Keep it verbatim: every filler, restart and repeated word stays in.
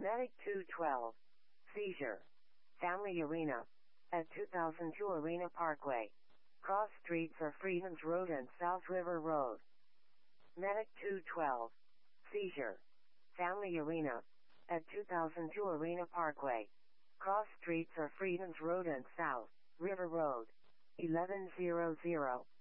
Medic two twelve. Seizure. Family Arena. At two thousand two Arena Parkway. Cross streets are Freedoms Road and South River Road. Medic two twelve. Seizure. Family Arena. At two thousand two Arena Parkway. Cross streets are Freedoms Road and South River Road. eleven hundred.